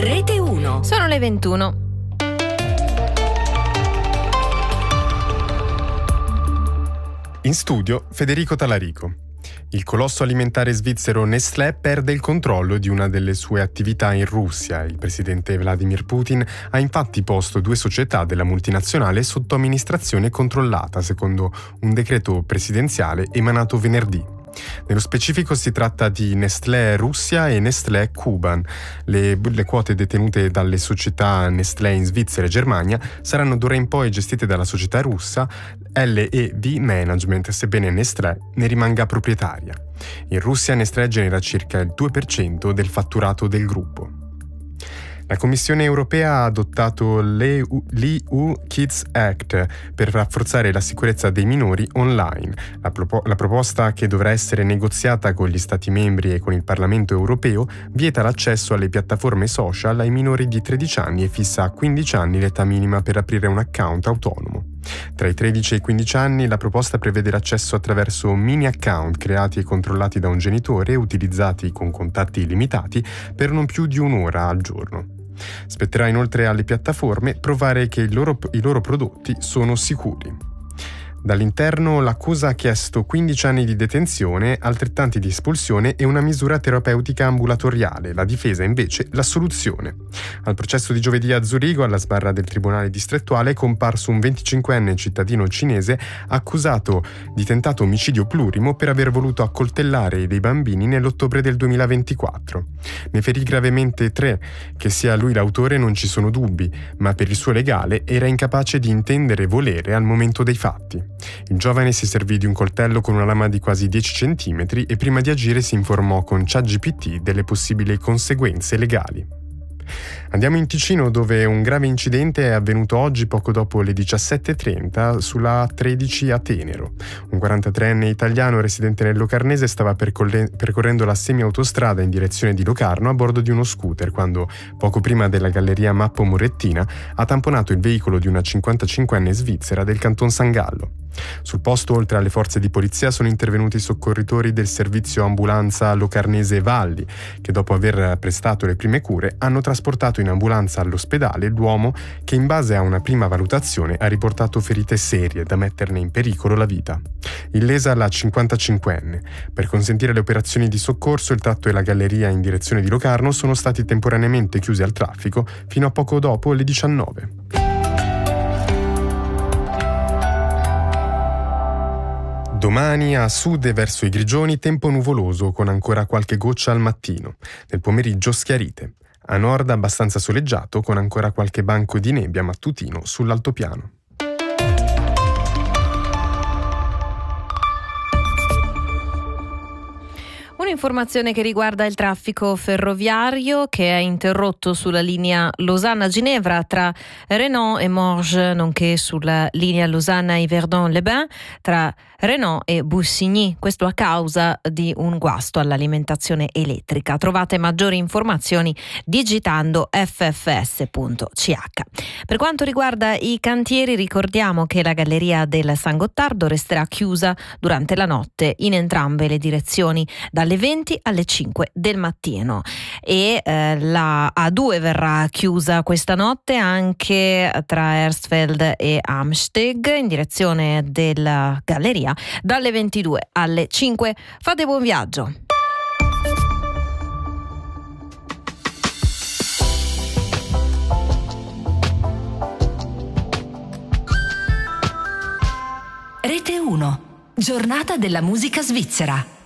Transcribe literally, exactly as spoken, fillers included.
Rete uno. Sono le ventuno. In studio Federico Talarico. Il colosso alimentare svizzero Nestlé perde il controllo di una delle sue attività in Russia. Il presidente Vladimir Putin ha infatti posto due società della multinazionale sotto amministrazione controllata, secondo un decreto presidenziale emanato venerdì. Nello specifico si tratta di Nestlé Russia e Nestlé Kuban. Le, le quote detenute dalle società Nestlé in Svizzera e Germania saranno d'ora in poi gestite dalla società russa L E V Management, sebbene Nestlé ne rimanga proprietaria. In Russia Nestlé genera circa il due per cento del fatturato del gruppo. La Commissione europea ha adottato l'E U Kids Act per rafforzare la sicurezza dei minori online. La, propo- la proposta, che dovrà essere negoziata con gli Stati membri e con il Parlamento europeo, vieta l'accesso alle piattaforme social ai minori di tredici anni e fissa a quindici anni l'età minima per aprire un account autonomo. Tra i tredici e i quindici anni la proposta prevede l'accesso attraverso mini account creati e controllati da un genitore e utilizzati con contatti illimitati per non più di un'ora al giorno. Spetterà inoltre alle piattaforme provare che i loro, i loro prodotti sono sicuri. Dall'interno l'accusa ha chiesto quindici anni di detenzione, altrettanti di espulsione e una misura terapeutica ambulatoriale. La difesa invece l'assoluzione. Al processo di giovedì a Zurigo, alla sbarra del tribunale distrettuale, è comparso un venticinquenne cittadino cinese accusato di tentato omicidio plurimo per aver voluto accoltellare dei bambini nell'ottobre del duemilaventiquattro. Ne ferì gravemente tre. Che sia lui l'autore non ci sono dubbi, ma per il suo legale era incapace di intendere volere al momento dei fatti. Il giovane si servì di un coltello con una lama di quasi dieci centimetri e prima di agire si informò con ChatGPT delle possibili conseguenze legali. Andiamo in Ticino, dove un grave incidente è avvenuto oggi poco dopo le diciassette e trenta sulla A tredici a Tenero. Un quarantatreenne italiano residente nel Locarnese stava percorre- percorrendo la semiautostrada in direzione di Locarno a bordo di uno scooter quando, poco prima della galleria Mappo Morettina, ha tamponato il veicolo di una cinquantacinquenne svizzera del Canton San Gallo. Sul posto, oltre alle forze di polizia, sono intervenuti i soccorritori del servizio ambulanza Locarnese Valli, che dopo aver prestato le prime cure hanno trasportato in ambulanza all'ospedale l'uomo che, in base a una prima valutazione, ha riportato ferite serie da metterne in pericolo la vita. Illesa la cinquantacinquenne. Per consentire le operazioni di soccorso, il tratto e la galleria in direzione di Locarno sono stati temporaneamente chiusi al traffico fino a poco dopo le diciannove. Domani a sud e verso i Grigioni tempo nuvoloso con ancora qualche goccia al mattino. Nel pomeriggio schiarite. A nord abbastanza soleggiato con ancora qualche banco di nebbia mattutino sull'altopiano. Un'informazione che riguarda il traffico ferroviario che è interrotto sulla linea Losanna-Ginevra tra Renan e Morges, nonché sulla linea Losanna-Yverdon-les-Bains tra Renan e Bussigny, questo a causa di un guasto all'alimentazione elettrica. Trovate maggiori informazioni digitando effe effe esse punto ci acca. Per quanto riguarda i cantieri, ricordiamo che la galleria del San Gottardo resterà chiusa durante la notte in entrambe le direzioni, dalle venti alle cinque del mattino, e eh, la A due verrà chiusa questa notte anche tra Hersfeld e Amsteg in direzione della galleria dalle ventidue alle cinque. Fate buon viaggio. Rete uno. Giornata della musica svizzera.